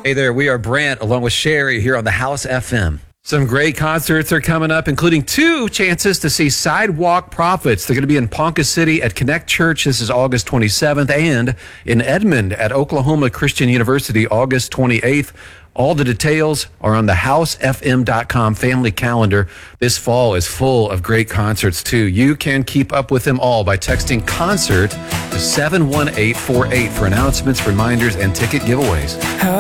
Hey there, we are Brant along with Sherry here on the House FM. Some great concerts are coming up, including 2 chances to see Sidewalk Prophets. They're going to be in Ponca City at Connect Church. This is August 27th, and in Edmond at Oklahoma Christian University, August 28th. All the details are on the housefm.com family calendar. This fall is full of great concerts, too. You can keep up with them all by texting CONCERT to 71848 for announcements, reminders, and ticket giveaways.